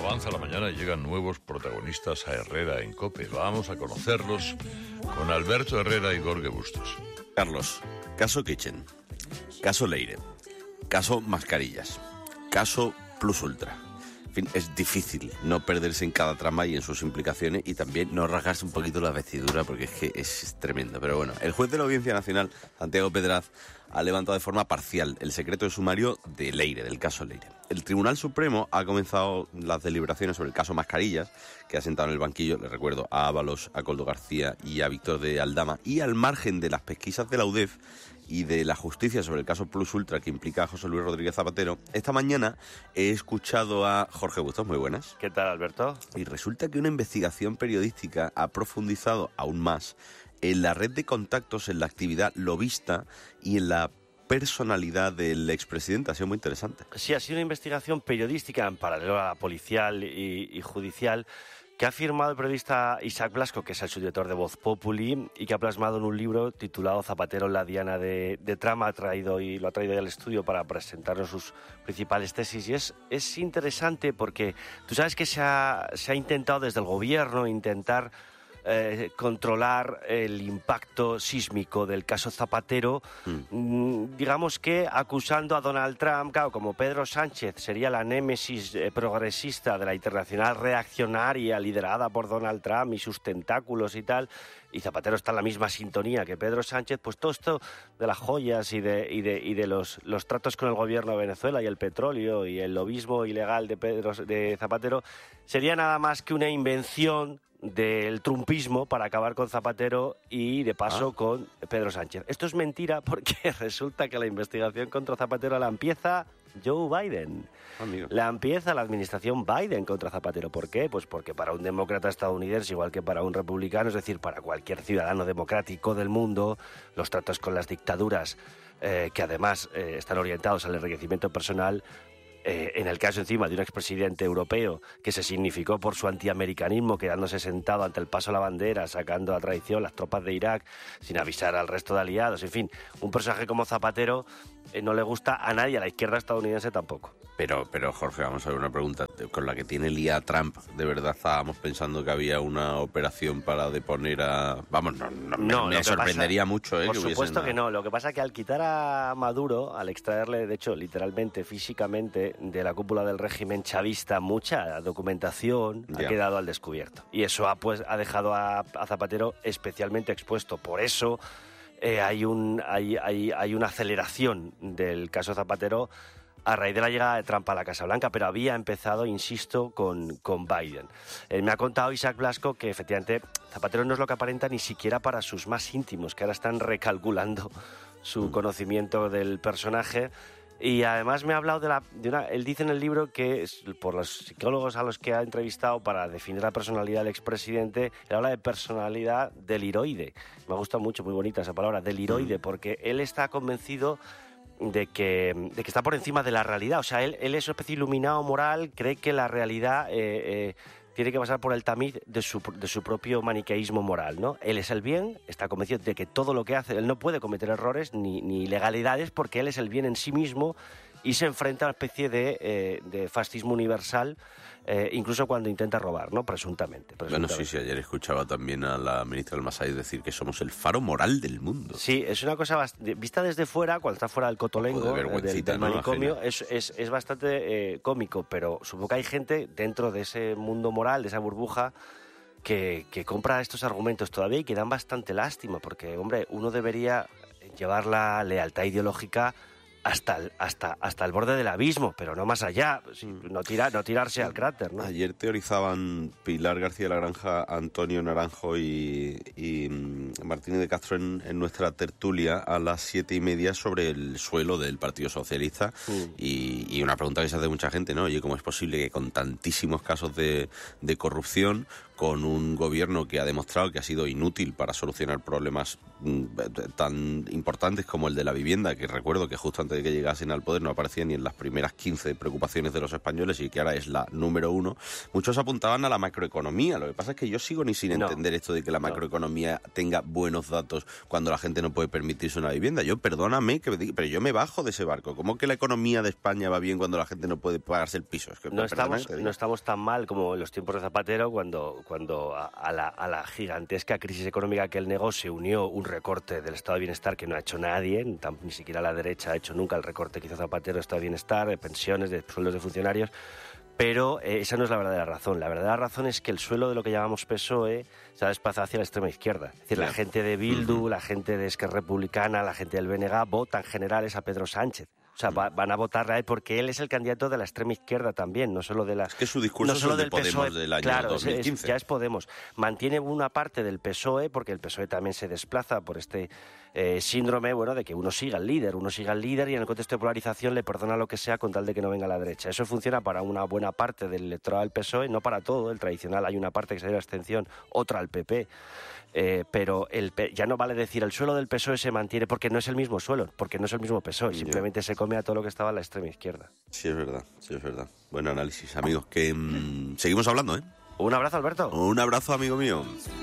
Avanza la mañana y llegan nuevos protagonistas a Herrera en COPE. Vamos a conocerlos con Alberto Herrera y Jorge Bustos. Carlos, caso Kitchen, caso Leire, caso Mascarillas, caso Plus Ultra. En fin, es difícil no perderse en cada trama y en sus implicaciones y también no rasgarse un poquito la vestidura porque es que es tremendo. Pero bueno, el juez de la Audiencia Nacional, Santiago Pedraz, ha levantado de forma parcial el secreto de sumario de Leire, del caso Leire. El Tribunal Supremo ha comenzado las deliberaciones sobre el caso Mascarillas, que ha sentado en el banquillo, les recuerdo, a Ábalos, a Koldo García y a Víctor de Aldama, y al margen de las pesquisas de la UDEF y de la justicia sobre el caso Plus Ultra que implica a José Luis Rodríguez Zapatero, esta mañana he escuchado a Jorge Bustos. Muy buenas. ¿Qué tal, Alberto? Y resulta que una investigación periodística ha profundizado aún más en la red de contactos, en la actividad lobista y en la personalidad del expresidente. Ha sido muy interesante. Sí, ha sido una investigación periodística en paralelo a la policial y judicial que ha firmado el periodista Isaac Blasco, que es el subdirector de Voz Populi, y que ha plasmado en un libro titulado Zapatero en la diana de Trump. Lo ha traído al estudio para presentarnos sus principales tesis. Y es interesante porque tú sabes que se ha intentado desde el gobierno controlar el impacto sísmico del caso Zapatero, digamos que acusando a Donald Trump, claro, como Pedro Sánchez sería la némesis progresista de la internacional reaccionaria liderada por Donald Trump y sus tentáculos y tal, y Zapatero está en la misma sintonía que Pedro Sánchez, pues todo esto de las joyas y de los tratos con el gobierno de Venezuela y el petróleo y el lobismo ilegal de Zapatero sería nada más que una invención del trumpismo para acabar con Zapatero y de paso con Pedro Sánchez. Esto es mentira porque resulta que la investigación contra Zapatero la empieza Joe Biden. La empieza la administración Biden contra Zapatero. ¿Por qué? Pues porque para un demócrata estadounidense, igual que para un republicano, es decir, para cualquier ciudadano democrático del mundo, los tratos con las dictaduras, que además están orientados al enriquecimiento personal, en el caso encima de un expresidente europeo que se significó por su antiamericanismo, quedándose sentado ante el paso a la bandera, sacando a traición las tropas de Irak sin avisar al resto de aliados, en fin, un personaje como Zapatero no le gusta a nadie, a la izquierda estadounidense tampoco. Pero Jorge, vamos a ver una pregunta. Con la que tiene lía Trump, ¿de verdad estábamos pensando que había una operación para deponer a...? Vamos, me sorprendería mucho, Por supuesto que no. Lo que pasa es que al quitar a Maduro, al extraerle, de hecho, literalmente, físicamente, de la cúpula del régimen chavista, mucha documentación ha quedado al descubierto. Y eso ha dejado a Zapatero especialmente expuesto. Por eso hay una aceleración del caso Zapatero a raíz de la llegada de Trump a la Casa Blanca, pero había empezado, insisto, con Biden. Me ha contado Isaac Blasco que efectivamente Zapatero no es lo que aparenta ni siquiera para sus más íntimos, que ahora están recalculando su conocimiento del personaje. Y además me ha hablado él dice en el libro que por los psicólogos a los que ha entrevistado para definir la personalidad del expresidente, él habla de personalidad deliroide. Me gusta mucho, muy bonita esa palabra, deliroide, porque él está convencido de que está por encima de la realidad. O sea, él es una especie de iluminado moral, cree que la realidad tiene que pasar por el tamiz de su propio maniqueísmo moral, ¿no? Él es el bien, está convencido de que todo lo que hace, él no puede cometer errores ni ilegalidades porque él es el bien en sí mismo y se enfrenta a una especie de fascismo universal, incluso cuando intenta robar, ¿no? Presuntamente. Bueno, sí, ayer escuchaba también a la ministra del Masai decir que somos el faro moral del mundo. Sí, es una cosa vista desde fuera, cuando está fuera del cotolengo, del manicomio, ¿no? es bastante cómico, pero supongo que hay gente dentro de ese mundo moral, de esa burbuja, que compra estos argumentos todavía y que dan bastante lástima, porque, hombre, uno debería llevar la lealtad ideológica hasta el borde del abismo, pero no más allá, no tirarse al cráter, ¿no? Ayer teorizaban Pilar García de la Granja, Antonio Naranjo y Martínez de Castro en nuestra tertulia a las 7:30 sobre el suelo del Partido Socialista y una pregunta que se hace mucha gente, ¿no? Oye, ¿cómo es posible que con tantísimos casos de corrupción, con un gobierno que ha demostrado que ha sido inútil para solucionar problemas tan importantes como el de la vivienda, que recuerdo que justo antes de que llegasen al poder no aparecía ni en las primeras 15 preocupaciones de los españoles y que ahora es la número 1. Muchos apuntaban a la macroeconomía. Lo que pasa es que yo sigo sin entender esto de que la macroeconomía tenga buenos datos cuando la gente no puede permitirse una vivienda. Perdóname, pero yo me bajo de ese barco. ¿Cómo que la economía de España va bien cuando la gente no puede pagarse el piso? Es que, no estamos tan mal como en los tiempos de Zapatero, cuando a la gigantesca crisis económica que él negó se unió un recorte del estado de bienestar que no ha hecho nadie, ni siquiera la derecha ha hecho nunca el recorte que hizo Zapatero de estado de bienestar, de pensiones, de sueldos de funcionarios. Pero esa no es la verdadera razón. La verdadera razón es que el suelo de lo que llamamos PSOE se ha desplazado hacia la extrema izquierda. Es decir, la gente de Bildu, la gente de Esquerra Republicana, la gente del BNG votan generales a Pedro Sánchez. O sea, van a votarle a él porque él es el candidato de la extrema izquierda también, no solo de la... Es que su discurso no solo es del Podemos PSOE, del año 2015. Ya es Podemos. Mantiene una parte del PSOE, porque el PSOE también se desplaza por este síndrome, de que uno siga al líder y en el contexto de polarización le perdona lo que sea con tal de que no venga a la derecha. Eso funciona para una buena parte del electorado del PSOE, no para todo. El tradicional hay una parte que se dio a la abstención, otra al PP. Pero ya no vale decir el suelo del PSOE se mantiene porque no es el mismo suelo, porque no es el mismo PSOE, simplemente se come a todo lo que estaba en la extrema izquierda. Sí, es verdad. Buen análisis, amigos. Que seguimos hablando, ¿eh? Un abrazo, Alberto. Un abrazo, amigo mío.